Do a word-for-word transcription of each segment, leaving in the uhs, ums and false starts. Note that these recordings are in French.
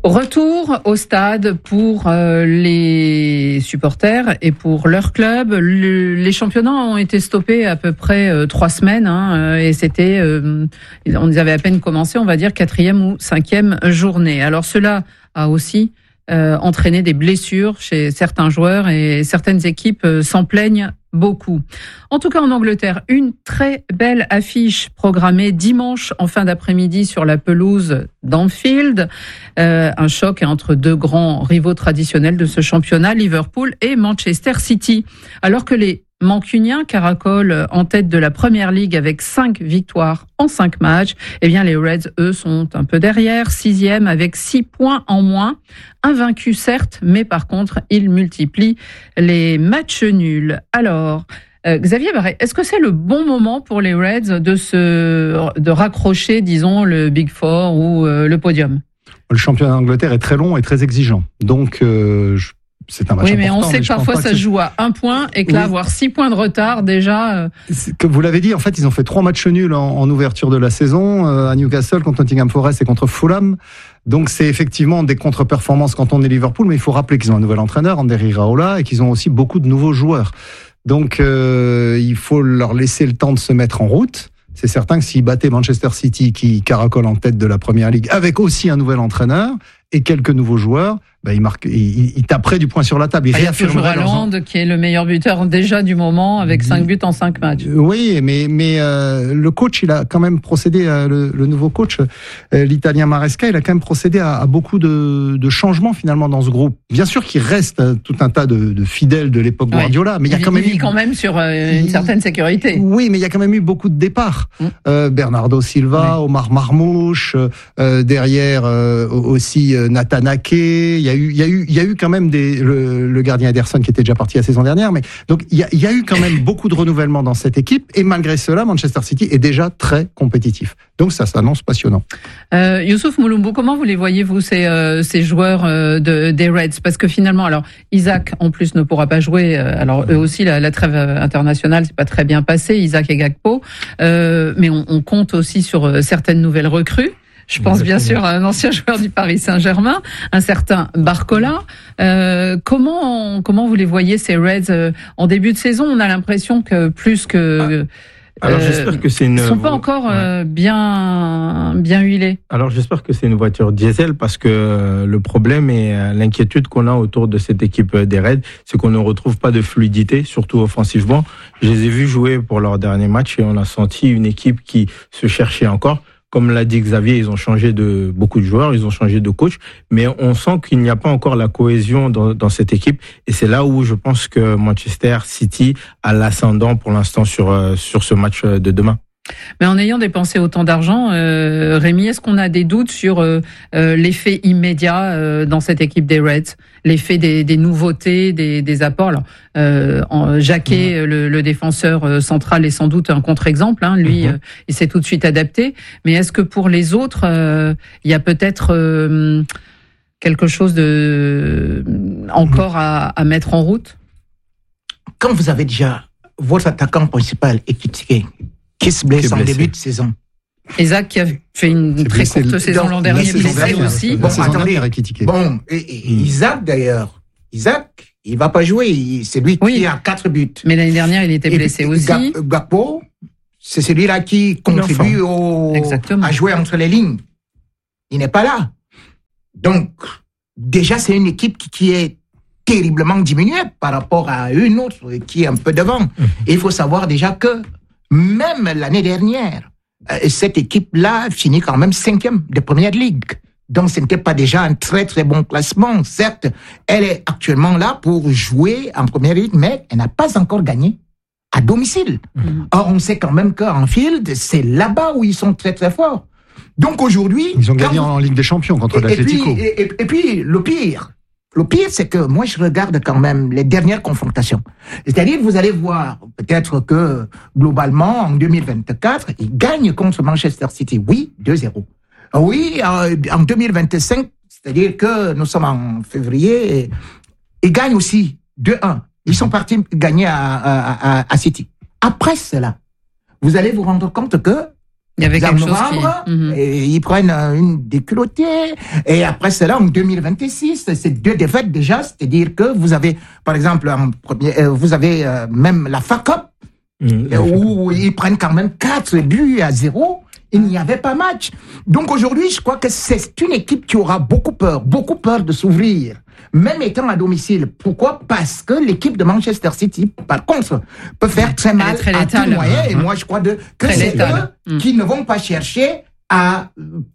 Retour au stade pour euh, les supporters et pour leur club. Le, les championnats ont été stoppés à peu près euh, trois semaines hein, et c'était, euh, on avait à peine commencé, on va dire quatrième ou cinquième journée. Alors cela a aussi euh, entraîné des blessures chez certains joueurs et certaines équipes euh, s'en plaignent beaucoup. En tout cas, en Angleterre, une très belle affiche programmée dimanche en fin d'après-midi sur la pelouse d'Anfield. Euh, un choc entre deux grands rivaux traditionnels de ce championnat, Liverpool et Manchester City. Alors que les Mancuniens caracolent en tête de la Premier League avec cinq victoires en cinq matchs, eh bien les Reds, eux, sont un peu derrière, sixième avec six points en moins. Invaincus certes, mais par contre, ils multiplient les matchs nuls. Alors, euh, Xavier Barret, est-ce que c'est le bon moment pour les Reds de se de raccrocher, disons, le Big Four ou euh, le podium ? Le championnat d'Angleterre est très long et très exigeant, donc euh, je c'est un match oui, mais important, on sait mais que parfois ça se joue à un point et que là, oui. avoir six points de retard, déjà... Euh... Comme vous l'avez dit, en fait, ils ont fait trois matchs nuls en, en ouverture de la saison, euh, à Newcastle, contre Nottingham Forest et contre Fulham. Donc, c'est effectivement des contre-performances quand on est Liverpool, mais il faut rappeler qu'ils ont un nouvel entraîneur, Ander Iraola, et qu'ils ont aussi beaucoup de nouveaux joueurs. Donc, euh, il faut leur laisser le temps de se mettre en route. C'est certain que s'ils battaient Manchester City, qui caracole en tête de la Premier League, avec aussi un nouvel entraîneur et quelques nouveaux joueurs, ben il, marque, il, il taperait du poing sur la table. Il y a toujours Haaland qui est le meilleur buteur déjà du moment avec cinq buts en cinq matchs. Oui, mais, mais euh, le coach, il a quand même procédé, à, le, le nouveau coach, euh, l'Italien Maresca, il a quand même procédé à, à beaucoup de, de changements finalement dans ce groupe. Bien sûr qu'il reste euh, tout un tas de, de fidèles de l'époque oui. Guardiola, mais il y a quand même il vit eu, quand même sur euh, une il, certaine sécurité. Oui, mais il y a quand même eu beaucoup de départs. Mmh. Euh, Bernardo Silva, oui. Omar Marmouche, euh, derrière euh, aussi euh, Nathan Ake, il y a eu, il y a eu, il y a eu quand même des, le, le gardien Ederson qui était déjà parti la saison dernière, mais donc il y a, il y a eu quand même beaucoup de renouvellement dans cette équipe, et malgré cela, Manchester City est déjà très compétitif. Donc ça s'annonce passionnant. Euh, Youssouf Mouloumbo, comment vous les voyez, vous, ces, euh, ces joueurs euh, de, des Reds ? Parce que finalement, alors Isaac en plus ne pourra pas jouer. Alors eux aussi, la, la trêve internationale, c'est pas très bien passé, Isaac et Gakpo, euh, mais on, on compte aussi sur certaines nouvelles recrues. Je pense bien sûr à un ancien joueur du Paris Saint-Germain, un certain Barcola. Euh, comment comment vous les voyez, ces Reds euh, en début de saison ? On a l'impression que plus que ah, alors euh, j'espère que c'est une. Ils sont pas encore euh, ouais. bien bien huilés. Alors j'espère que c'est une voiture diesel, parce que le problème et l'inquiétude qu'on a autour de cette équipe des Reds, c'est qu'on ne retrouve pas de fluidité, surtout offensivement. Je les ai vus jouer pour leur dernier match et on a senti une équipe qui se cherchait encore. Comme l'a dit Xavier, ils ont changé de beaucoup de joueurs, ils ont changé de coach, mais on sent qu'il n'y a pas encore la cohésion dans, dans cette équipe, et c'est là où je pense que Manchester City a l'ascendant pour l'instant sur sur ce match de demain. Mais en ayant dépensé autant d'argent, euh, Rémi, est-ce qu'on a des doutes sur euh, euh, l'effet immédiat euh, dans cette équipe des Reds, l'effet des, des nouveautés, des, des apports? Alors, euh, en, Jacquet, mmh. le, le défenseur central, est sans doute un contre-exemple. Hein, lui, mmh. euh, il s'est tout de suite adapté. Mais est-ce que pour les autres, euh, il y a peut-être euh, quelque chose de encore mmh. à, à mettre en route? Quand vous avez déjà votre attaquant principal est critiqué, qui se blesse en début de saison. Isaac qui a fait une c'est très blessé, courte saison l'an dernier, blessé aussi. Bon, attendez, bon, et, et, mmh. Isaac d'ailleurs, Isaac, il va pas jouer, c'est lui oui. qui a quatre buts. Mais l'année dernière, il était blessé et, aussi. Gakpo, c'est celui-là qui contribue au, à jouer entre les lignes. Il n'est pas là. Donc, déjà, c'est une équipe qui, qui est terriblement diminuée par rapport à une autre qui est un peu devant. Mmh. Et il faut savoir déjà que même l'année dernière, cette équipe-là finit quand même cinquième de Première Ligue. Donc, ce n'était pas déjà un très très bon classement. Certes, elle est actuellement là pour jouer en Première Ligue, mais elle n'a pas encore gagné à domicile. Mmh. Or, on sait quand même qu'Anfield, c'est là-bas où ils sont très très forts. Donc aujourd'hui... Ils ont gagné vous... en Ligue des Champions contre l'Atlético. Et, et, et, et puis, le pire... Le pire, c'est que moi, je regarde quand même les dernières confrontations. C'est-à-dire, vous allez voir, peut-être que, globalement, en deux mille vingt-quatre, ils gagnent contre Manchester City. Oui, deux zéro. Oui, en deux mille vingt-cinq, c'est-à-dire que nous sommes en février, ils gagnent aussi deux un. Ils sont partis gagner à, à, à, à City. Après cela, vous allez vous rendre compte que Il y avait quelque chose novembre, qui... mm-hmm. et ils prennent une déculottée. Et après cela, en deux mille vingt-six, c'est deux défaites déjà. C'est-à-dire que vous avez, par exemple, en premier, vous avez même la F A Cup, mmh, où ils prennent quand même quatre buts à zéro. Il n'y avait pas match. Donc aujourd'hui, je crois que c'est une équipe qui aura beaucoup peur, beaucoup peur de s'ouvrir, même étant à domicile. Pourquoi ? Parce que l'équipe de Manchester City, par contre, peut faire très mal très à tout moyen. Et moi, je crois de, que très c'est létal. eux mmh. qui ne vont pas chercher à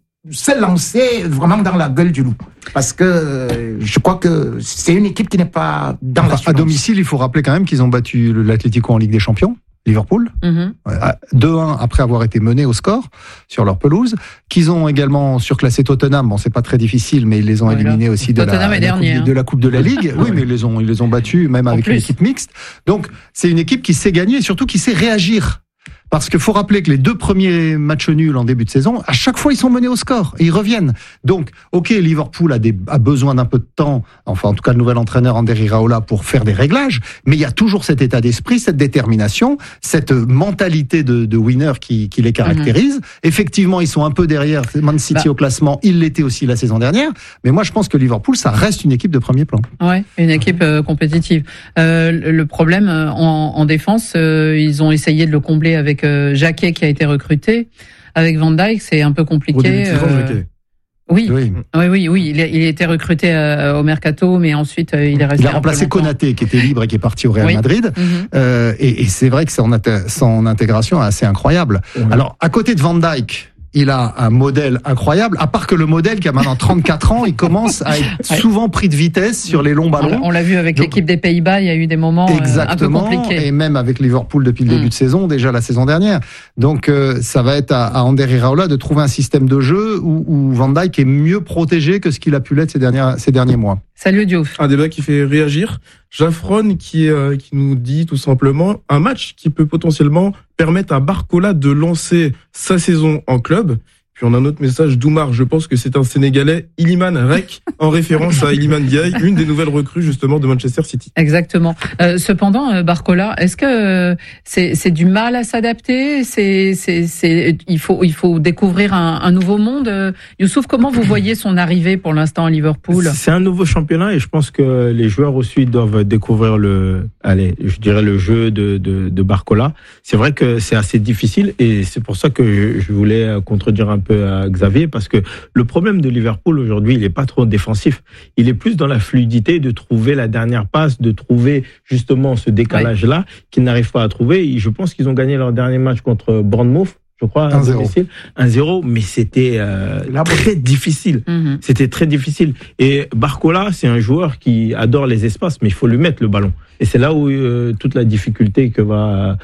se lancer vraiment dans la gueule du loup. Parce que euh, je crois que c'est une équipe qui n'est pas dans enfin, la à domicile, il faut rappeler quand même qu'ils ont battu l'Atlético en Ligue des Champions. Liverpool, mmh. deux un après avoir été menés au score sur leur pelouse, qu'ils ont également surclassé Tottenham. Bon, c'est pas très difficile, mais ils les ont voilà. éliminés aussi de la, la, dernier, coupe, hein. de la Coupe de la Ligue. Oui, mais ils les ont, ils les ont battus, même en avec plus. Une équipe mixte. Donc, c'est une équipe qui sait gagner et surtout qui sait réagir. Parce qu'il faut rappeler que les deux premiers matchs nuls en début de saison, à chaque fois, ils sont menés au score et ils reviennent. Donc, ok, Liverpool a, des, a besoin d'un peu de temps, enfin, en tout cas, le nouvel entraîneur Ander Iraola pour faire des réglages, mais il y a toujours cet état d'esprit, cette détermination, cette mentalité de, de winner qui, qui les caractérise. Mm-hmm. Effectivement, ils sont un peu derrière Man City bah. au classement, ils l'étaient aussi la saison dernière, mais moi, je pense que Liverpool, ça reste une équipe de premier plan. Ouais, une équipe euh, compétitive. Euh, le problème, euh, en, en défense, euh, ils ont essayé de le combler avec Euh, Jacquet qui a été recruté. Avec Van Dijk, c'est un peu compliqué. Au début de saison, euh... oui. Oui, oui, oui, oui. Il a, il a été recruté euh, au mercato, mais ensuite euh, il est resté. Il a remplacé Konaté, qui était libre et qui est parti au Real oui. Madrid. Mm-hmm. Euh, et, et c'est vrai que son, inté- son intégration est assez incroyable. Mm-hmm. Alors, à côté de Van Dijk, il a un modèle incroyable, à part que le modèle qui a maintenant trente-quatre ans, il commence à être ouais. souvent pris de vitesse sur les longs ballons. On l'a vu avec Donc, l'équipe des Pays-Bas, il y a eu des moments exactement, un peu compliqués. Et même avec Liverpool depuis le début mmh. de saison, déjà la saison dernière. Donc euh, ça va être à, à Ander Iraola de trouver un système de jeu où, où Van Dijk est mieux protégé que ce qu'il a pu l'être ces, dernières, ces derniers mois. Salut Diouf. Un débat qui fait réagir. Jaffron qui, euh, qui nous dit tout simplement un match qui peut potentiellement permettre à Barcola de lancer sa saison en club. Puis on a un autre message d'Oumar, je pense que c'est un Sénégalais, Iliman Rek, en référence à Iliman Ndiaye, une des nouvelles recrues justement de Manchester City. Exactement. Euh, cependant, euh, Barcola, est-ce que euh, c'est, c'est du mal à s'adapter ? C'est, c'est, c'est, il faut, il faut découvrir un, un nouveau monde. Euh, Youssouf, comment vous voyez son arrivée pour l'instant à Liverpool ? C'est un nouveau championnat et je pense que les joueurs aussi doivent découvrir le, allez, je dirais le jeu de, de, de Barcola. C'est vrai que c'est assez difficile et c'est pour ça que je, je voulais contredire un peu à Xavier, parce que le problème de Liverpool aujourd'hui, il n'est pas trop défensif. Il est plus dans la fluidité de trouver la dernière passe, de trouver justement ce décalage-là oui. qu'ils n'arrivent pas à trouver. Et je pense qu'ils ont gagné leur dernier match contre Bournemouth, je crois, à domicile, un zéro, mais c'était euh, très difficile. Mm-hmm. C'était très difficile. Et Barcola, c'est un joueur qui adore les espaces, mais il faut lui mettre le ballon. Et c'est là où euh, toute la difficulté que va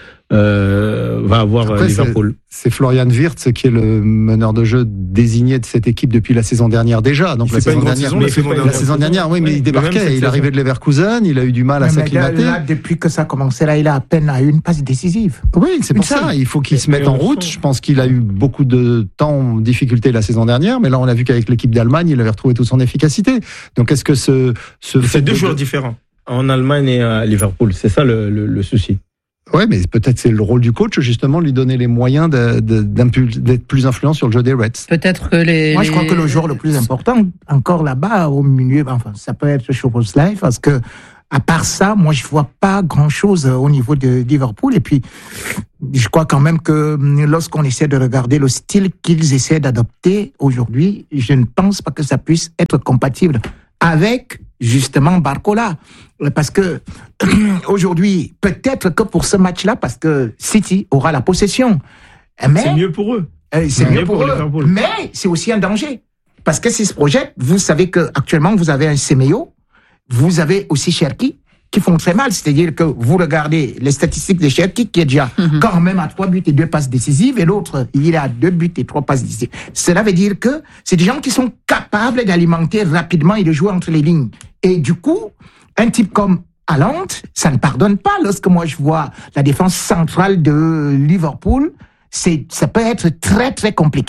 euh, va avoir Après, Liverpool. C'est, c'est Florian Wirtz qui est le meneur de jeu désigné de cette équipe depuis la saison dernière déjà. Donc la saison dernière, saison, la, saison, la saison dernière, oui, mais oui, il débarquait, il arrivait de Leverkusen, il a eu du mal à mais s'acclimater. Là, là, depuis que ça a commencé, là, il a à peine à une passe décisive. Oui, c'est pour ça. Il faut qu'il se mette en route. Je pense qu'il a eu beaucoup de temps en difficulté la saison dernière, mais là, on a vu qu'avec l'équipe d'Allemagne, il avait retrouvé toute son efficacité. Donc, est-ce que ce, ce c'est deux de... joueurs différents en Allemagne et à Liverpool. C'est ça le, le, le souci. Ouais, mais peut-être c'est le rôle du coach, justement, lui donner les moyens de, de, d'être plus influent sur le jeu des Reds. Peut-être que les... Moi, je crois que le joueur le plus important, encore là-bas, au milieu, enfin, ça peut être Szoboszlai, parce que, à part ça, moi, je vois pas grand-chose au niveau de Liverpool. Et puis, je crois quand même que lorsqu'on essaie de regarder le style qu'ils essaient d'adopter aujourd'hui, je ne pense pas que ça puisse être compatible avec justement Barcola, parce que aujourd'hui, peut-être que pour ce match-là, parce que City aura la possession, mais c'est mieux pour eux. Euh, c'est, c'est mieux, mieux pour, pour eux, Liverpool. Mais c'est aussi un danger, parce que s'ils se projettent, vous savez que actuellement vous avez un Semedo, vous avez aussi Cherki qui font très mal, c'est-à-dire que vous regardez les statistiques de Cherki qui est déjà mm-hmm. quand même à trois buts et deux passes décisives, et l'autre il est à deux buts et trois passes décisives. Cela veut dire que c'est des gens qui sont capables d'alimenter rapidement et de jouer entre les lignes. Et du coup, un type comme Haaland, ça ne pardonne pas. Lorsque moi je vois la défense centrale de Liverpool, c'est, ça peut être très très compliqué.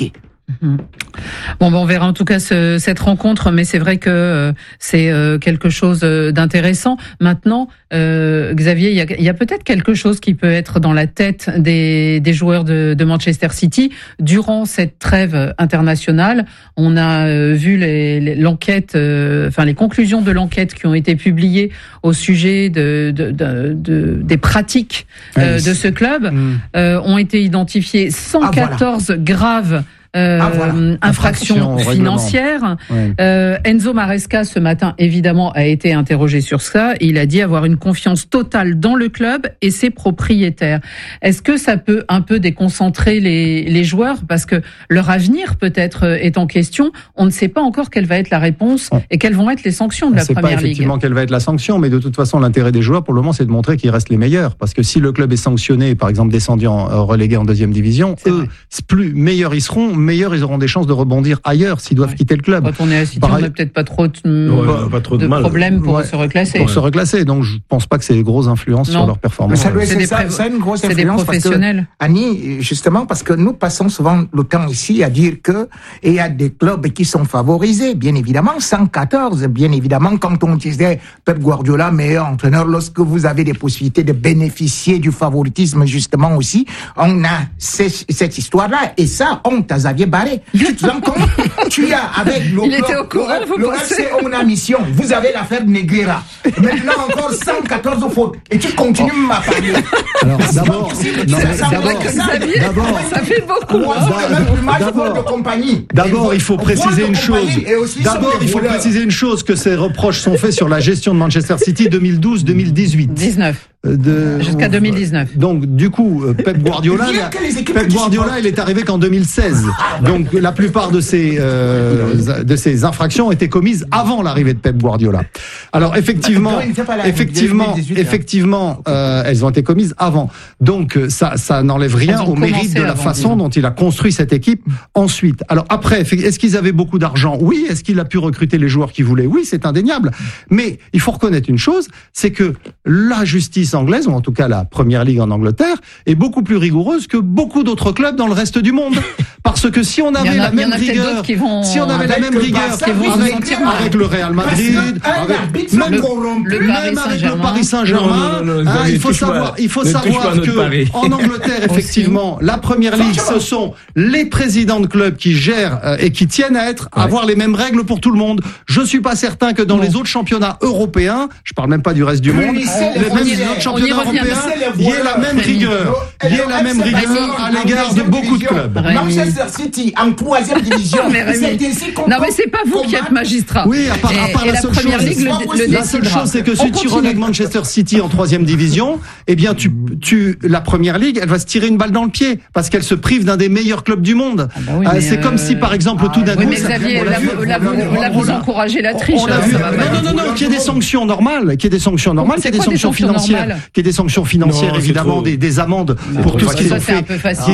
Mmh. Bon, ben on verra en tout cas ce, cette rencontre, mais c'est vrai que euh, c'est euh, quelque chose d'intéressant. Maintenant, euh, Xavier, il y a, il y a peut-être quelque chose qui peut être dans la tête des, des joueurs de, de Manchester City. Durant cette trêve internationale, on a euh, vu les, les, l'enquête, euh, enfin les conclusions de l'enquête qui ont été publiées au sujet de, de, de, de des pratiques euh, de ce club, mmh. euh, ont été identifiées cent quatorze ah, voilà. graves Euh, ah, voilà. infraction financière. Ouais. Euh, Enzo Maresca ce matin évidemment a été interrogé sur ça. Il a dit avoir une confiance totale dans le club et ses propriétaires. Est-ce que ça peut un peu déconcentrer les, les joueurs parce que leur avenir peut-être est en question. On ne sait pas encore quelle va être la réponse et quelles vont être les sanctions de la Première Ligue. C'est pas effectivement quelle va être la sanction, mais de toute façon l'intérêt des joueurs pour le moment c'est de montrer qu'ils restent les meilleurs. Parce que si le club est sanctionné, par exemple descendu en relégué en deuxième division, c'est eux, plus meilleurs ils seront. Meilleurs, ils auront des chances de rebondir ailleurs s'ils doivent ouais. quitter le club. Quand on est à City, on n'a peut-être pas trop de, ouais, bah, pas trop de, de problèmes pour ouais. se reclasser. Pour ouais. se reclasser, donc je pense pas que c'est une grosse influence non. sur leur performance. Mais ça doit être c'est, ça, ça une grosse influence. C'est des professionnels. Parce que, Annie, justement, parce que nous passons souvent le temps ici à dire que il y a des clubs qui sont favorisés, bien évidemment, cent quatorze, bien évidemment, quand on disait Pep Guardiola, meilleur entraîneur, lorsque vous avez des possibilités de bénéficier du favoritisme, justement aussi, on a cette histoire-là, et ça, honte à Xavier Barré. Tu te rends compte? Tu as avec le, Il était au courant, le, le F C on a mission. Vous avez l'affaire de Negreira. Maintenant encore cent quatorze fautes. Et tu continues oh. à parler. Alors d'abord, non, ça, d'abord, ça, d'abord, ça fait beaucoup. D'abord, d'abord, il faut préciser une chose. D'abord, il faut préciser une chose que ces reproches sont faits sur la gestion de Manchester City deux mille douze deux mille dix-huit. dix-neuf. De, jusqu'à deux mille dix-neuf. Donc du coup, Pep Guardiola, Pep Guardiola, il est arrivé qu'en deux mille seize. Donc la plupart de ces euh, de ces infractions ont été commises avant l'arrivée de Pep Guardiola. Alors effectivement, effectivement, effectivement, euh, elles ont été commises avant. Donc ça, ça n'enlève rien au mérite de la façon dont il a construit cette équipe ensuite. Alors après, est-ce qu'ils avaient beaucoup d'argent? Oui. Est-ce qu'il a pu recruter les joueurs qu'il voulait? Oui, c'est indéniable. Mais il faut reconnaître une chose, c'est que la justice anglaise, ou en tout cas la Première Ligue en Angleterre, est beaucoup plus rigoureuse que beaucoup d'autres clubs dans le reste du monde. Parce que si on avait a, la même rigueur, vont, si on avait la même rigueur avec, avec le Real Madrid, avec, même, le, le même avec le Paris Saint-Germain, non, non, non, hein, il faut savoir, il faut savoir que en Angleterre, effectivement, la Première Ligue, ce sont les présidents de clubs qui gèrent euh, et qui tiennent à être, à avoir les mêmes règles pour tout le monde. Je suis pas certain que dans non. les autres championnats européens, je parle même pas du reste du monde, les mêmes championnat européen, il y a la même rigueur, il y a la même rigueur à l'égard de beaucoup de clubs. Manchester City en troisième division. C'est ici qu'on non mais c'est pas vous qui êtes magistrat. Oui, à part, à part la, la seule chose, Ligue le, le la seule chose, c'est que si tu relègues Manchester City en troisième division, eh bien tu, tu, la Première Ligue, elle va se tirer une balle dans le pied parce qu'elle se prive d'un des meilleurs clubs du monde. Ah bah oui, euh, c'est euh... comme si par exemple ah, tout d'un oui, coup. Mais Xavier, là, là, là vous encouragez la triche. Non, non, non, qu'il y ait des sanctions normales, qu'il y ait des sanctions normales, qu'il y ait des sanctions financières, qu'il y ait des sanctions financières, non, évidemment, des, des amendes non, pour tout ce qu'ils ont fait. C'est un peu facile.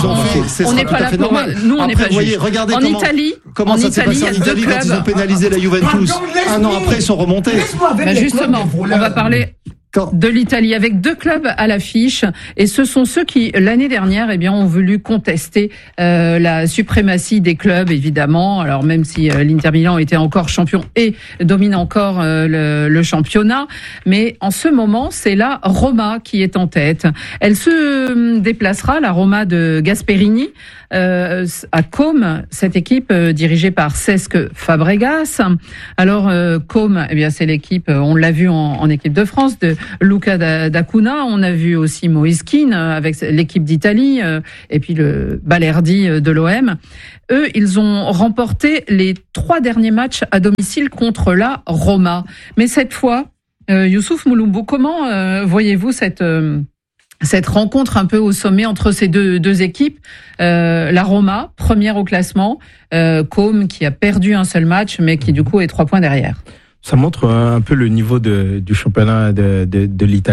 On n'est pas là pour. Nous, on n'est pas voyez, regardez en comment, Italie, comment en ça s'est passé en Italie quand ils ont pénalisé la Juventus. Un an après, ils sont remontés. Ben justement, on va parler de l'Italie avec deux clubs à l'affiche et ce sont ceux qui l'année dernière eh bien ont voulu contester euh, la suprématie des clubs évidemment. Alors même si euh, l'Inter Milan était encore champion et domine encore euh, le, le championnat, mais en ce moment c'est la Roma qui est en tête. Elle se déplacera, la Roma de Gasperini, euh, à Côme, cette équipe euh, dirigée par Cesc Fabregas. Alors euh, Côme, eh bien c'est l'équipe, on l'a vu en, en équipe de France de Luca D'Acuna, on a vu aussi Moïse Kean avec l'équipe d'Italie et puis le Balerdi de l'O M. Eux, ils ont remporté les trois derniers matchs à domicile contre la Roma. Mais cette fois, euh, Youssouf Mouloumbo, comment euh, voyez-vous cette euh, cette rencontre un peu au sommet entre ces deux, deux équipes, euh, la Roma, première au classement, euh, Côme qui a perdu un seul match, mais qui du coup est trois points derrière. Ça montre un peu le niveau de, du championnat de, de, de l'Italie.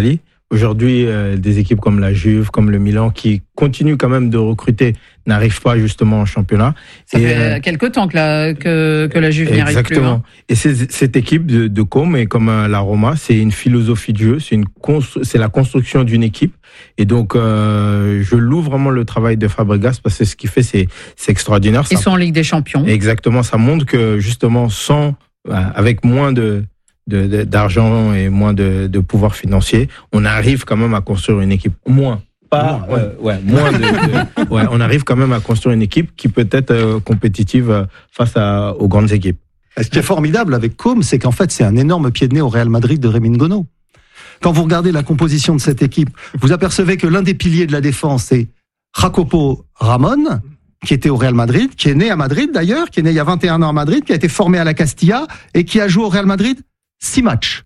Aujourd'hui, euh, des équipes comme la Juve, comme le Milan, qui continuent quand même de recruter, n'arrivent pas justement en championnat. Ça et fait euh, quelques temps que la, que, que la Juve n'y arrive plus. Exactement. Hein. Et c'est, cette équipe de, de Côme, et comme euh, la Roma, c'est une philosophie de jeu, c'est, une constru- c'est la construction d'une équipe. Et donc, euh, je loue vraiment le travail de Fabregas parce que ce qu'il fait, c'est, c'est extraordinaire. Ils ça, sont en Ligue des Champions. Exactement. Ça montre que justement, sans, avec moins de, de, de d'argent et moins de, de pouvoir financier, on arrive quand même à construire une équipe. Moins. Pas, ouais, euh, ouais, moins de, de ouais, on arrive quand même à construire une équipe qui peut être euh, compétitive euh, face à, aux grandes équipes. Ce qui est formidable avec Côme, c'est qu'en fait, c'est un énorme pied de nez au Real Madrid de Rémi Ngono. Quand vous regardez la composition de cette équipe, vous apercevez que l'un des piliers de la défense, c'est Jacopo Ramon, qui était au Real Madrid, qui est né à Madrid d'ailleurs, qui est né il y a vingt et un ans à Madrid, qui a été formé à la Castilla et qui a joué au Real Madrid six matchs.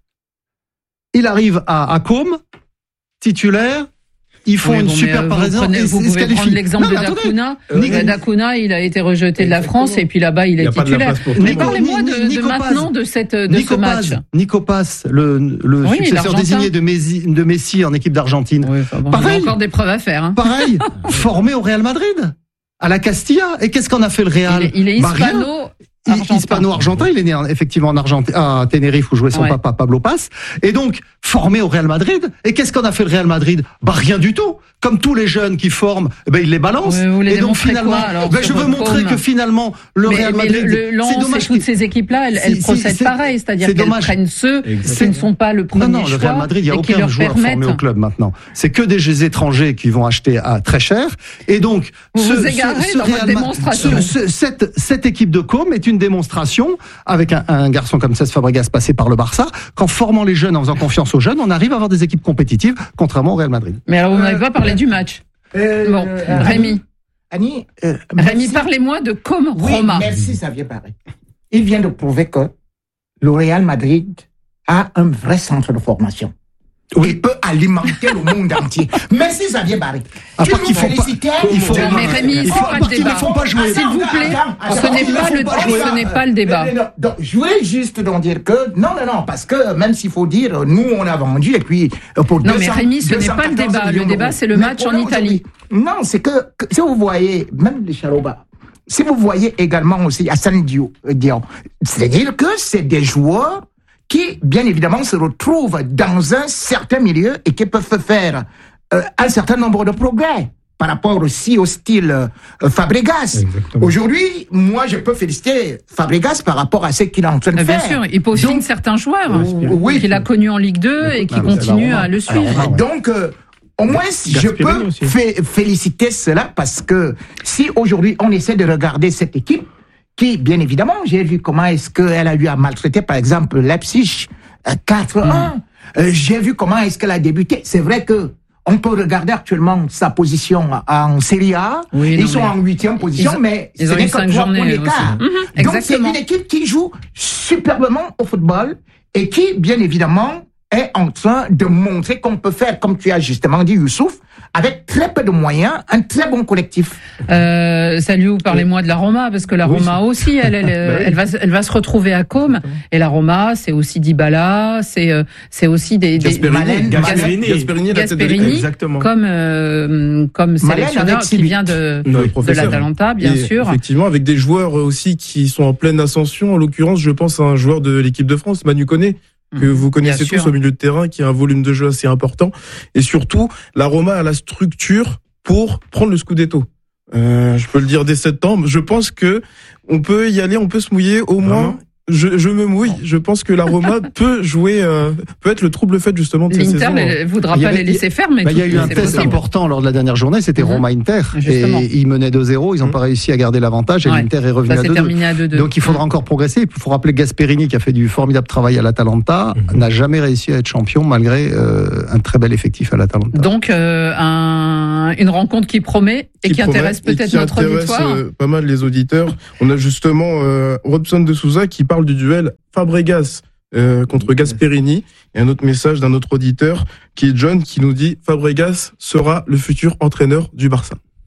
Il arrive à, à Côme, titulaire. Ils font oui, une bon, super par exemple. Vous pouvez prendre l'exemple non, de Dacuna. Euh, Dacuna, il a été rejeté de la France et puis là-bas, il est titulaire. Mais parlez-moi de, de maintenant de cette de Nico ce match. Paz, Nico Paz, le, le oui, successeur désigné de Messi, de Messi en équipe d'Argentine. Oui, enfin bon, pareil, il y a encore des preuves à faire. Hein. Pareil, formé au Real Madrid, à la Castilla. Et qu'est-ce qu'on a fait le Real? Il est, il est hispano. Bah, hispano-argentin, il est né effectivement en Argentine, à Tenerife où jouait son ouais. papa Pablo Paz, et donc formé au Real Madrid. Et qu'est-ce qu'on a fait le Real Madrid? Bah rien du tout. Comme tous les jeunes qui forment, eh ben ils les balancent. Oui, et donc finalement, quoi, alors, ben, je veux montrer que finalement le mais, Real mais Madrid, le, le c'est dommage. Toutes ces équipes-là, elles, elles procèdent c'est, pareil, c'est-à-dire qu'elles dommage. prennent ceux Exactement. qui ne sont pas le premier choix. Non, non, le Real Madrid, il n'y a aucun joueur formé au club maintenant. C'est que des étrangers qui vont acheter à très cher. Et donc, vous ce, vous égarez ce, ce dans Real, votre démonstration. Ce, cette, cette équipe de Côme est une démonstration avec un, un garçon comme Cesc Fabregas passé par le Barça, qu'en formant les jeunes, en faisant confiance aux jeunes, on arrive à avoir des équipes compétitives, contrairement au Real Madrid. Mais alors, vous n'avez pas parlé du match. Euh, bon, euh, Rémi. Annie, euh, Rémi, parlez-moi de Côme Roma. Oui, merci Xavier Barré. Il vient de prouver que le Real Madrid a un vrai centre de formation. Oui. Il peut alimenter le monde entier. Merci Xavier Barré. À part qu'il faut pas, il faut, non, mais Rémi, c'est pas le débat. S'il vous plaît, ce n'est pas le, ce n'est pas le débat. Donc, je voulais juste donc dire que, non, non, non, parce que même s'il faut dire, nous, on a vendu, et puis, pour non, mais Rémi, ce n'est pas le débat. Le débat, c'est le match en Italie. Non, c'est que, que, si vous voyez, même les Charoba, si vous voyez également aussi Assane Diop, c'est-à-dire que c'est des joueurs qui, bien évidemment, se retrouvent dans un certain milieu et qui peuvent faire euh, un certain nombre de progrès par rapport aussi au style euh, Fabregas. Exactement. Aujourd'hui, moi, je peux féliciter Fabregas par rapport à ce qu'il est en train de bien faire. Bien sûr, il peaufine certains joueurs euh, oui. qu'il a connus en Ligue deux et qui continuent à le suivre. Alors, donc, euh, au moins, je peux f- féliciter cela parce que si aujourd'hui, on essaie de regarder cette équipe, qui, bien évidemment, j'ai vu comment est-ce qu'elle a eu à maltraiter, par exemple, Leipzig, euh, quatre un. Mmh. Euh, j'ai vu comment est-ce qu'elle a débuté. C'est vrai que on peut regarder actuellement sa position en Serie A. Oui, ils non, sont en huitième position, ils, mais ils ce n'est que trois points d'écart. Mmh, Donc, c'est une équipe qui joue superbement au football et qui, bien évidemment, est en train de montrer qu'on peut faire, comme tu as justement dit, Youssouf, avec très peu de moyens, un très bon collectif. Euh, salut, parlez-moi de la Roma, parce que la oui, Roma c'est... aussi, elle, elle, elle, elle, va, elle va se retrouver à Côme. Et la Roma, c'est aussi Dybala, c'est, c'est aussi des... des Gasperini, Gasperini, Gasperini, Gasperini exactement. Comme, euh, comme sélectionneur qui vient de, de l'Atalanta, bien et sûr. Effectivement, avec des joueurs aussi qui sont en pleine ascension. En l'occurrence, je pense à un joueur de l'équipe de France, Manu Koné, que vous connaissez tous au milieu de terrain, qui a un volume de jeu assez important. Et surtout, la Roma a la structure pour prendre le Scudetto. Euh, je peux le dire dès septembre. Je pense que on peut y aller, on peut se mouiller au moins. Je, je me mouille. Je pense que la Roma peut jouer, euh, peut être le trouble fait justement de cette saison. L'Inter ne voudra pas les laisser faire, mais il y a eu un test important lors de la dernière journée, c'était mmh. Roma-Inter. Justement. Et ils menaient deux zéro, ils n'ont mmh. pas réussi à garder l'avantage et ouais. l'Inter est revenu à deux deux. Donc il faudra mmh. encore progresser. Il faut rappeler Gasperini qui a fait du formidable travail à l'Atalanta, mmh. n'a jamais réussi à être champion malgré euh, un très bel effectif à l'Atalanta. Donc euh, un, une rencontre qui promet et qui, qui intéresse peut-être qui notre intéresse, auditoire. Euh, pas mal les auditeurs. On a justement euh, Robson de Souza qui parle du duel Fabregas euh, contre Gasperini. Et un autre message d'un autre auditeur qui est John qui nous dit Fabregas sera le futur entraîneur du Barça.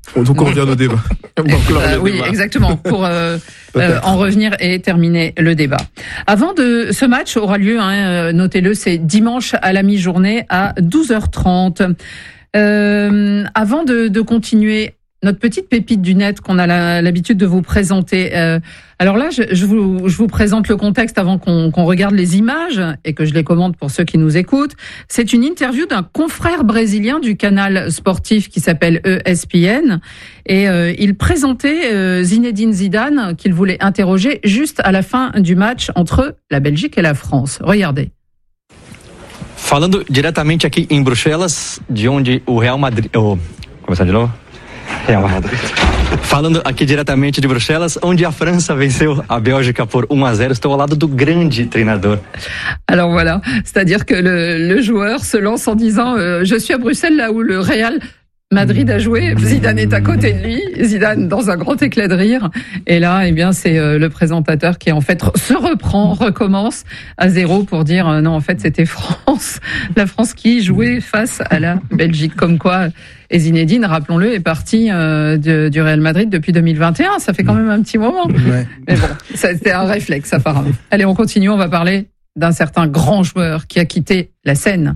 Donc on revient au débat. Euh, oui, débat. Exactement, pour euh, euh, en revenir et terminer le débat. Avant de ce match aura lieu, hein, notez-le, c'est dimanche à la mi-journée à douze heures trente. Euh, avant de, de continuer, notre petite pépite du net qu'on a la, l'habitude de vous présenter. Euh, alors là, je, je, vous, je vous présente le contexte avant qu'on, qu'on regarde les images et que je les commente pour ceux qui nous écoutent. C'est une interview d'un confrère brésilien du canal sportif qui s'appelle E S P N. Et euh, il présentait euh, Zinedine Zidane qu'il voulait interroger juste à la fin du match entre la Belgique et la France. Regardez. Falando diretamente aqui em Bruxelas, de onde o Real Madrid... Oh, começar de novo? Real Madrid. Falando aqui diretamente de Bruxelas, onde a França venceu a Bélgica por um a zéro. Estou ao lado do grande treinador. Alors voilà, c'est-à-dire que le, le joueur se lance en disant euh, « Je suis à Bruxelles, là où le Real Madrid a joué, Zidane est à côté de lui, Zidane dans un grand éclat de rire. » Et là, eh bien, c'est euh, le présentateur qui en fait se reprend, recommence à zéro pour dire euh, non, en fait, c'était France, la France qui jouait face à la Belgique. Comme quoi, et Zinedine, rappelons-le, est parti euh, de, du Real Madrid depuis deux mille vingt et un. Ça fait quand même un petit moment. Ouais. Mais bon, c'était un réflexe apparemment. Allez, on continue. On va parler d'un certain grand joueur qui a quitté la scène.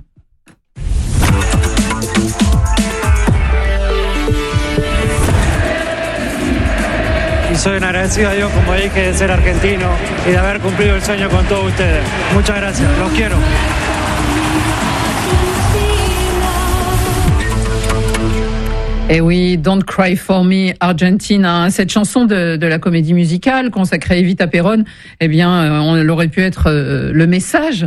Y soy un agradecido a Dios, como dije, de ser argentino y de haber cumplido el sueño con todos ustedes. Muchas gracias, los quiero. Eh oui, Don't Cry For Me, Argentine, hein. Cette chanson de, de la comédie musicale consacrée à Evita Peron, eh bien, on l'aurait pu être euh, le message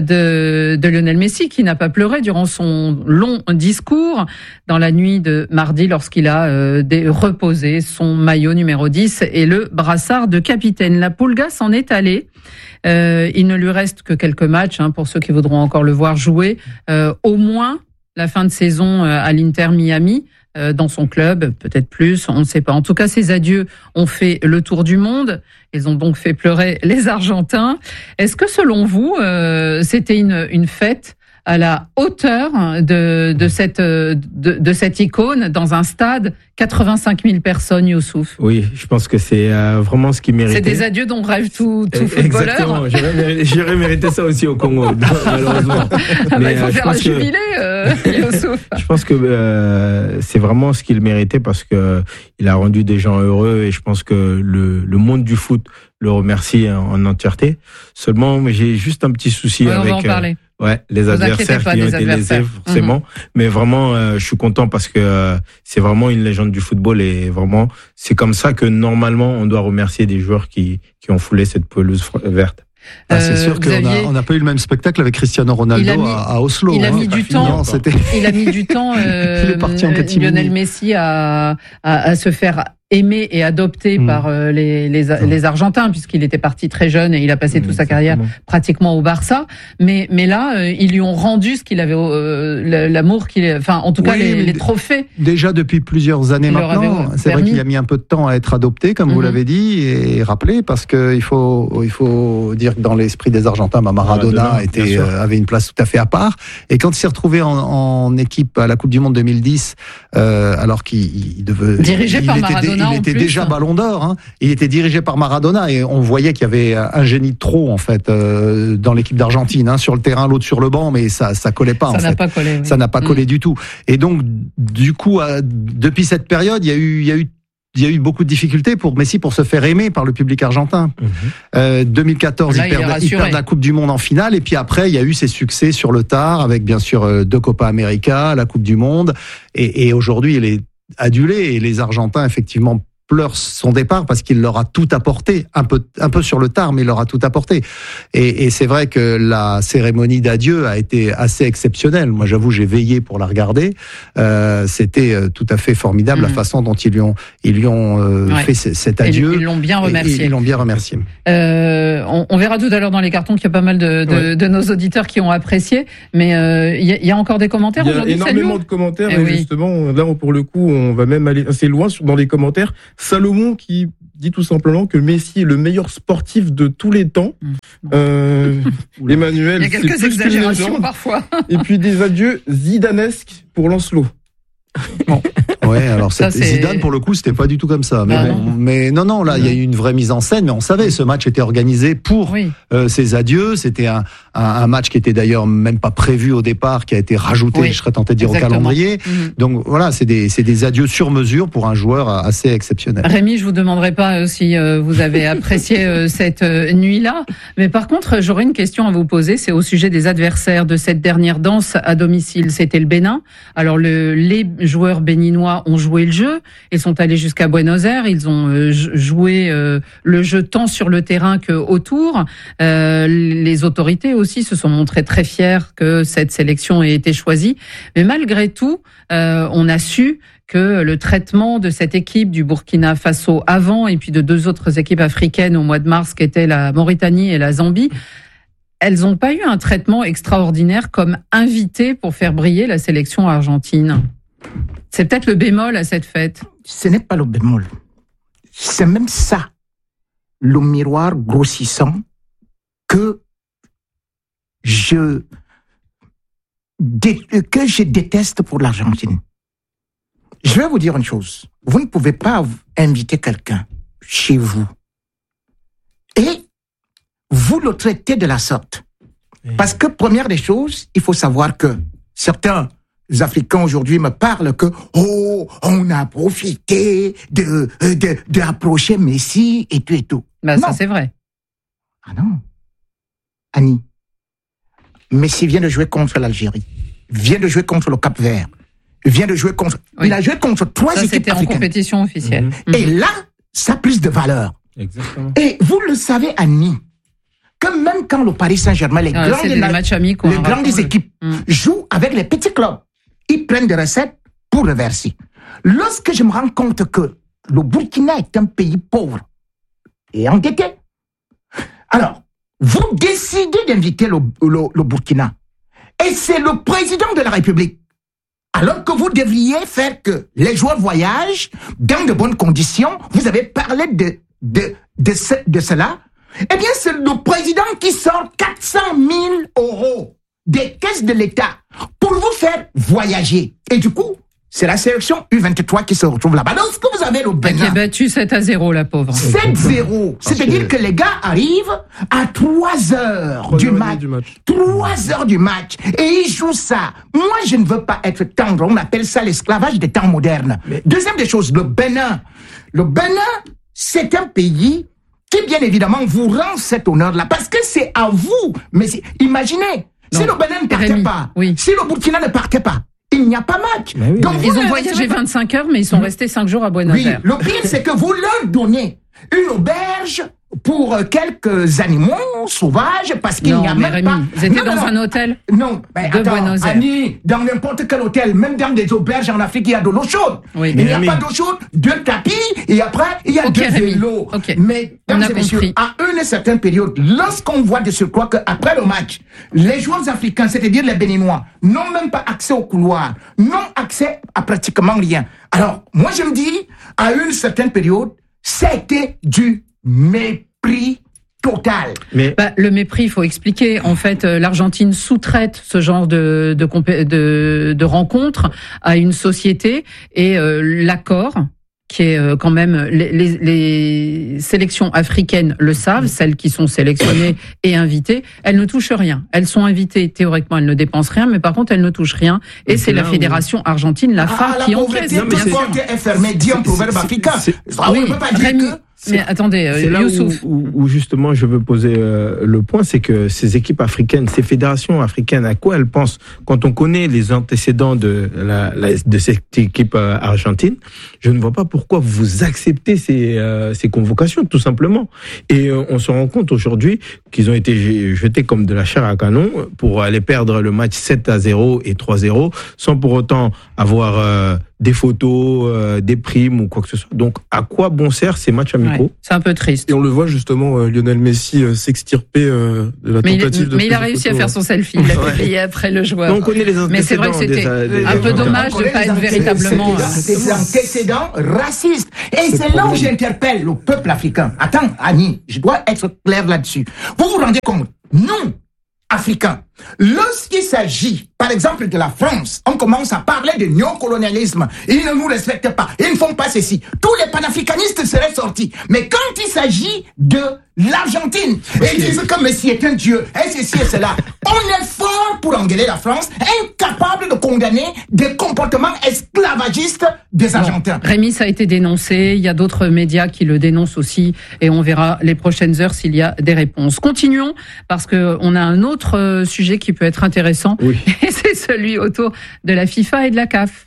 de, de Lionel Messi, qui n'a pas pleuré durant son long discours dans la nuit de mardi lorsqu'il a euh, des, reposé son maillot numéro dix et le brassard de capitaine. La Pulga s'en est allée. Euh, il ne lui reste que quelques matchs, hein, pour ceux qui voudront encore le voir jouer. Euh, au moins la fin de saison à l'Inter Miami, dans son club, peut-être plus, on ne sait pas. En tout cas, ces adieux ont fait le tour du monde. Ils ont donc fait pleurer les Argentins. Est-ce que, selon vous, euh, c'était une, une fête à la hauteur de, de, cette, de, de cette icône dans un stade, quatre-vingt-cinq mille personnes, Youssouf? Oui, je pense que c'est euh, vraiment ce qui méritait. C'est des adieux dont rêve tout, tout footballeur. Exactement, j'aurais mérité, j'aurais mérité ça aussi au Congo, malheureusement. Ah bah, il faut euh, faire un jubilé, euh, Youssouf. Je pense que euh, c'est vraiment ce qu'il méritait parce que il a rendu des gens heureux et je pense que le, le monde du foot le remercie en, en entièreté. Seulement, j'ai juste un petit souci ouais, avec... On va en parler. Euh, Ouais, les Vous adversaires pas, qui ont été lésés forcément, mmh. mais vraiment, euh, je suis content parce que euh, c'est vraiment une légende du football et vraiment, c'est comme ça que normalement on doit remercier des joueurs qui qui ont foulé cette pelouse verte. Ah, c'est sûr qu'on n'a on a pas eu le même spectacle avec Cristiano Ronaldo mis, à, à Oslo. Il a hein, mis du temps. C'était... Il a mis du temps. Euh, il est parti en Lionel Messi à, à, à se faire aimé et adopté mmh. par euh, les, les, les Argentins, puisqu'il était parti très jeune et il a passé mmh, toute sa carrière pratiquement au Barça. Mais, mais là, euh, ils lui ont rendu ce qu'il avait, euh, l'amour qu'il, enfin, en tout cas, oui, les, les trophées. Déjà depuis plusieurs années maintenant, c'est vrai qu'il a mis un peu de temps à être adopté, comme mmh. vous l'avez dit, et rappelé, parce que il faut, il faut dire que dans l'esprit des Argentins, bah, Maradona, Maradona était, euh, avait une place tout à fait à part. Et quand il s'est retrouvé en, en équipe à la Coupe du Monde deux mille dix, euh, alors qu'il devait dirigé par Maradona. Il était déjà Ballon d'Or, hein. Il était dirigé par Maradona et on voyait qu'il y avait un génie de trop en fait euh, dans l'équipe d'Argentine, hein, sur le terrain, l'autre sur le banc, mais ça ça collait pas. Ça en n'a fait. pas collé. Oui. Ça n'a pas mmh. collé du tout. Et donc du coup, euh, depuis cette période, il y a eu il y a eu il y a eu beaucoup de difficultés pour Messi pour se faire aimer par le public argentin. Mmh. Euh, deux mille quatorze, Là, il, perd, il perd la Coupe du Monde en finale et puis après il y a eu ses succès sur le tard avec bien sûr deux Copa América, la Coupe du Monde et, et aujourd'hui il est adulé et les Argentins effectivement pleure son départ parce qu'il leur a tout apporté, un peu, un peu sur le tard, mais il leur a tout apporté. Et, et c'est vrai que la cérémonie d'adieu a été assez exceptionnelle. Moi, j'avoue, j'ai veillé pour la regarder. Euh, c'était tout à fait formidable, mmh. la façon dont ils lui ont, ils lui ont euh, ouais. fait cet adieu. Ils l'ont bien remercié. Et, et ils l'ont bien remercié. Euh, on, on verra tout à l'heure dans les cartons qu'il y a pas mal de, de, ouais. de nos auditeurs qui ont apprécié. Mais euh, il y, y a encore des commentaires aujourd'hui. Il y a énormément de commentaires. Et, et oui. justement, là, pour le coup, on va même aller assez loin dans les commentaires. Salomon qui dit tout simplement que Messi est le meilleur sportif de tous les temps. Mmh. Euh, Emmanuel, il y a quelques exagérations parfois. Et puis des adieux zidanesques pour Lancelot. Bon, Ouais, alors ça, Zidane pour le coup c'était pas du tout comme ça. Mais, ah bon, non. mais non, non, là il y a eu une vraie mise en scène. Mais on savait, ce match était organisé pour oui. euh, ses adieux. C'était un, un, un match qui était d'ailleurs même pas prévu au départ, qui a été rajouté, oui. je serais tenté de dire, exactement. Au calendrier. Mmh. Donc voilà, c'est des, c'est des adieux sur mesure pour un joueur assez exceptionnel. Rémi, je vous demanderai pas si euh, vous avez apprécié euh, cette euh, nuit-là, mais par contre j'aurais une question à vous poser. C'est au sujet des adversaires de cette dernière danse à domicile. C'était le Bénin. Alors le, les joueurs béninois ont joué le jeu. Ils sont allés jusqu'à Buenos Aires. Ils ont euh, joué euh, le jeu tant sur le terrain que autour. Euh, les autorités aussi se sont montrées très fières que cette sélection ait été choisie. Mais malgré tout, euh, on a su que le traitement de cette équipe du Burkina Faso avant et puis de deux autres équipes africaines au mois de mars, qui étaient la Mauritanie et la Zambie, elles n'ont pas eu un traitement extraordinaire comme invitées pour faire briller la sélection argentine. C'est peut-être le bémol à cette fête. Ce n'est pas le bémol. C'est même ça, le miroir grossissant que je, que je déteste pour l'Argentine. Je vais vous dire une chose. Vous ne pouvez pas inviter quelqu'un chez vous et vous le traitez de la sorte. Parce que, première des choses, il faut savoir que certains Africains aujourd'hui me parlent que, oh, on a profité de, de, d'approcher Messi et tout et tout. Ben, ça, c'est vrai. Ah non. Annie, Messi vient de jouer contre l'Algérie, vient de jouer contre le Cap-Vert, vient de jouer contre... Oui. Il a joué contre trois ça, équipes africaines. C'était en compétition officielle. Mmh. Et là, ça a plus de valeur. Exactement. Et vous le savez, Annie, que même quand le Paris Saint-Germain, les ah, grandes, la, amicaux, les hein, grandes équipes mmh. jouent avec les petits clubs, ils prennent des recettes pour le verser. Lorsque je me rends compte que le Burkina est un pays pauvre et endetté, alors, vous décidez d'inviter le, le, le Burkina. Et c'est le président de la République. Alors que vous devriez faire que les joueurs voyagent dans de bonnes conditions. Vous avez parlé de, de, de, ce, de cela. Eh bien, c'est le président qui sort quatre cent mille euros des caisses de l'État pour vous faire voyager. Et du coup, c'est la sélection U vingt-trois qui se retrouve là-bas. Donc, ce que vous avez le Bénin... Qui a battu sept à zéro, la pauvre. sept zéro. C'est-à-dire que les gars arrivent à trois heures du match. du match. trois heures du match. Et ils jouent ça. Moi, je ne veux pas être tendre. On appelle ça l'esclavage des temps modernes. Mais... Deuxième des choses, le Bénin. Le Bénin, c'est un pays qui, bien évidemment, vous rend cet honneur-là. Parce que c'est à vous. Mais imaginez, non. si le Bénin ne partait Rémi, pas, oui. si le Burkina ne partait pas, il n'y a pas match. Oui, donc ils ont voyagé vingt-cinq heures, mais ils sont mmh. restés cinq jours à Buenos Aires. Oui, le pire, c'est que vous leur donnez une auberge pour quelques animaux sauvages, parce qu'il non, n'y a mais même Rémi, pas... Vous étiez non, dans non, un hôtel non, ben, de attends, Buenos Aires. Annie, dans n'importe quel hôtel, même dans des auberges en Afrique, il y a de l'eau chaude. Oui, il n'y a Rémi. pas d'eau chaude, deux tapis, et après, il y a okay, deux vélos. Okay. Mais, on a messieurs, compris. à une certaine période, lorsqu'on voit de surcroît qu'après le match, les joueurs africains, c'est-à-dire les Béninois, n'ont même pas accès au couloir, n'ont accès à pratiquement rien. Alors, moi je me dis, à une certaine période, c'était du mépris total. Mais bah, le mépris, il faut expliquer. En fait, euh, l'Argentine sous-traite ce genre de de, de, de rencontres à une société et euh, l'accord, qui est euh, quand même les, les, les sélections africaines le savent, celles qui sont sélectionnées et invitées, elles ne touchent rien. Elles sont invitées théoriquement, elles ne dépensent rien, mais par contre elles ne touchent rien. Et c'est, c'est la fédération où... argentine, la F A, ah, qui la encaisse. Non, mais c'est est fermée, dit en proverbe africain. Oui, on peut pas dire que... Mais attendez, c'est là Youssouf. Où, où, où justement je veux poser euh, le point, c'est que ces équipes africaines, ces fédérations africaines, à quoi elles pensent quand on connaît les antécédents de, la, la, de cette équipe euh, argentine? Je ne vois pas pourquoi vous acceptez ces, euh, ces convocations, tout simplement. Et euh, on se rend compte aujourd'hui qu'ils ont été jetés comme de la chair à canon pour aller perdre le match sept à zéro et trois zéro, sans pour autant avoir euh, des photos, euh, des primes ou quoi que ce soit. Donc, à quoi bon sert ces matchs amicaux? Ouais, c'est un peu triste. Et on le voit justement, euh, Lionel Messi euh, s'extirper euh, de la mais tentative il, de Mais il a réussi photos, à faire son selfie. Il l'a ouais. payé après le joueur. Donc, on connaît les mais c'est vrai que c'était des, des, un peu dommage de ne pas être véritablement... Des antécédents racistes. Et c'est, c'est là où j'interpelle le peuple africain. Attends, Annie, je dois être clair là-dessus. Vous vous rendez compte? Nous, africains. Lorsqu'il s'agit, par exemple, de la France, on commence à parler de néocolonialisme. Ils ne nous respectent pas. Ils ne font pas ceci. Tous les panafricanistes seraient sortis. Mais quand il s'agit de l'Argentine, ils disent que Messi est un dieu, et ceci et cela. On est fort pour engueuler la France, incapable de condamner des comportements esclavagistes des Argentins. Bon, Rémi, ça a été dénoncé. Il y a d'autres médias qui le dénoncent aussi. Et on verra les prochaines heures s'il y a des réponses. Continuons, parce qu'on a un autre sujet qui peut être intéressant. Oui. Et c'est celui autour de la FIFA et de la C A F.